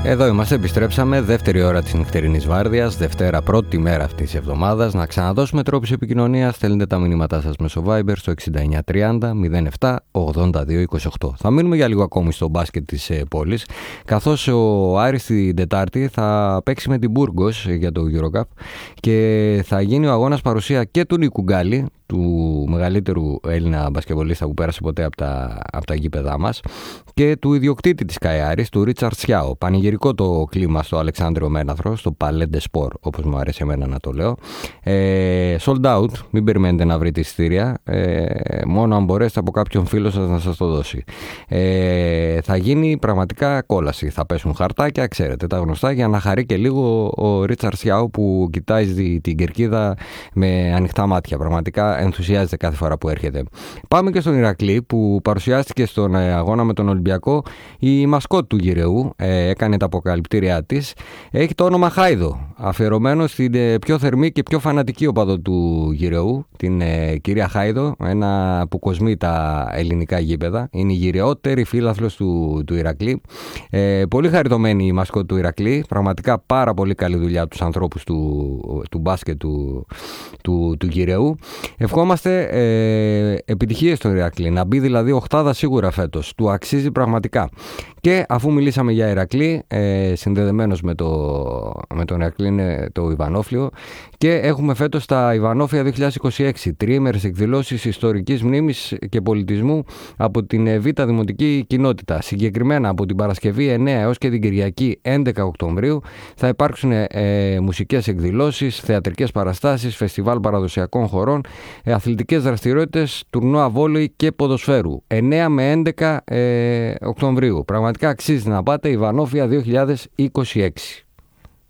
Εδώ είμαστε, επιστρέψαμε. Δεύτερη ώρα της νυχτερινής βάρδιας, Δευτέρα, πρώτη μέρα αυτής της εβδομάδας. Να ξαναδώσουμε τρόπους επικοινωνίας. Στέλνετε τα μηνύματά σας μέσω Viber στο 6930 07 82 28. Θα μείνουμε για λίγο ακόμη στο μπάσκετ της πόλης, καθώς ο Άρης την Τετάρτη θα παίξει με την Μπουργκος για το EuroCup και θα γίνει ο αγώνας παρουσία και του Νίκου Γκάλη, του μεγαλύτερου Έλληνα μπασκετμπολίστα που πέρασε ποτέ από τα γήπεδά μας, και του ιδιοκτήτη της ΚΑΕ, του Ρίτσαρτ Σιάο. Πανηγυρικό το κλίμα στο Αλεξάνδριο Μέναθρο, στο Παλέντε Σπορ, όπως μου αρέσει εμένα να το λέω. Sold out, μην περιμένετε να βρείτε εισιτήρια, μόνο αν μπορέσετε από κάποιον φίλο σας να σας το δώσει. Θα γίνει πραγματικά κόλαση, θα πέσουν χαρτάκια, ξέρετε, τα γνωστά, για να χαρεί και λίγο ο Ρίτσαρτ Σιάο που κοιτάζει την κερκίδα με ανοιχτά μάτια. Πραγματικά ενθουσιάζεται κάθε φορά που έρχεται. Πάμε και στον Ηρακλή, που παρουσιάστηκε στον αγώνα με τον Ολυμπιακό η μασκότ του Γυραιού, έκανε τα αποκαλυπτήριά της. Έχει το όνομα Χάιδο, αφιερωμένο στην πιο θερμή και πιο φανατική οπαδό του Γυραιού, την κυρία Χάιδο, ένα που κοσμεί τα ελληνικά γήπεδα. Είναι η γυραιότερη φίλαθλος του Ηρακλή. Πολύ χαριτωμένη η μασκότ του Ηρακλή, πραγματικά πάρα πολύ καλή δουλειά από τους ανθρώπους του μπάσκετ του Γυραιού. Ευχόμαστε επιτυχίες στον Ηρακλή, να μπει δηλαδή οχτάδα σίγουρα φέτος. Του αξίζει πραγματικά. Και αφού μιλήσαμε για Ηρακλή, συνδεδεμένος με τον Ηρακλή είναι το Ιβανόφλιο, και έχουμε φέτος τα Ιβανόφια 2026, τριήμερες εκδηλώσεις ιστορικής μνήμης και πολιτισμού από την Β' Δημοτική Κοινότητα. Συγκεκριμένα από την Παρασκευή 9 έως και την Κυριακή 11 Οκτωβρίου θα υπάρξουν μουσικές εκδηλώσεις, θεατρικές παραστάσεις, φεστιβάλ παραδοσιακών χωρών, αθλητικές δραστηριότητες, τουρνουά βόλεϊ και ποδοσφαίρου. 9 με 11 Οκτωβρίου. Πραγματικά αξίζει να πάτε. Ιβανόφια 2026.